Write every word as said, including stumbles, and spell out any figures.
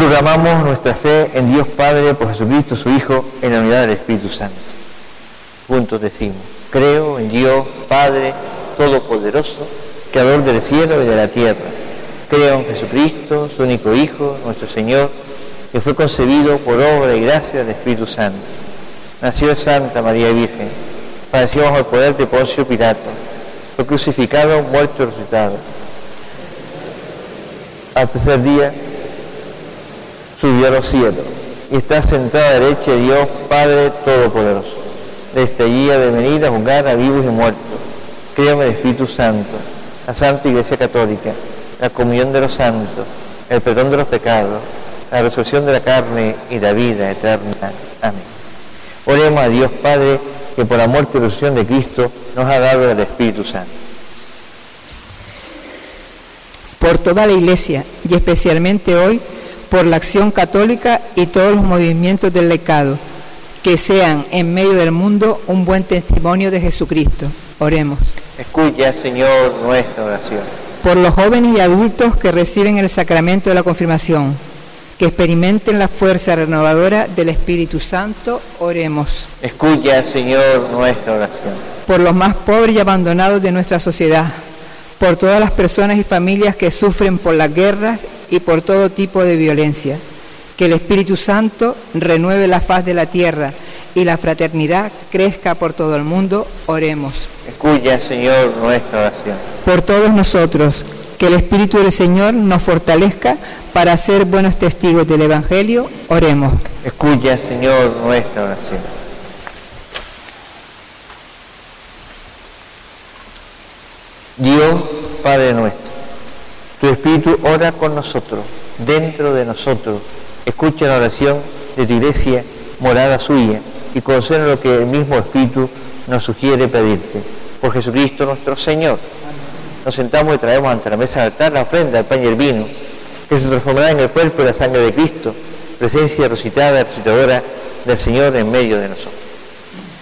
Proclamamos nuestra fe en Dios Padre, por Jesucristo, su Hijo, en la unidad del Espíritu Santo. Juntos decimos: creo en Dios Padre Todopoderoso, Creador del cielo y de la tierra. Creo en Jesucristo, su único Hijo, nuestro Señor, que fue concebido por obra y gracia del Espíritu Santo. Nació de Santa María Virgen, padeció bajo el poder de Poncio Pilato, fue crucificado, muerto y resucitado. Al tercer día subió a los cielos y está sentado a la derecha de Dios Padre Todopoderoso. Desde allí ha de venir a juzgar a vivos y muertos. Creo en el Espíritu Santo, la Santa Iglesia Católica, la comunión de los santos, el perdón de los pecados, la resurrección de la carne y la vida eterna. Amén. Oremos a Dios Padre, que por la muerte y resurrección de Cristo nos ha dado el Espíritu Santo. Por toda la Iglesia, y especialmente hoy, por la Acción Católica y todos los movimientos del laicado, que sean en medio del mundo un buen testimonio de Jesucristo. Oremos. Escucha, Señor, nuestra oración. Por los jóvenes y adultos que reciben el sacramento de la confirmación, que experimenten la fuerza renovadora del Espíritu Santo, oremos. Escucha, Señor, nuestra oración. Por los más pobres y abandonados de nuestra sociedad, por todas las personas y familias que sufren por las guerras y por todo tipo de violencia, que el Espíritu Santo renueve la faz de la tierra y la fraternidad crezca por todo el mundo, oremos. Escucha, Señor, nuestra oración. Por todos nosotros, que el Espíritu del Señor nos fortalezca para ser buenos testigos del Evangelio, oremos. Escucha, Señor, nuestra oración. Dios, Padre nuestro, tu Espíritu ora con nosotros, dentro de nosotros. Escucha la oración de tu Iglesia, morada suya, y concede lo que el mismo Espíritu nos sugiere pedirte. Por Jesucristo nuestro Señor. Nos sentamos y traemos ante la mesa del altar la ofrenda, el pan y el vino, que se transformará en el cuerpo y la sangre de Cristo, presencia resucitada y resucitadora del Señor en medio de nosotros.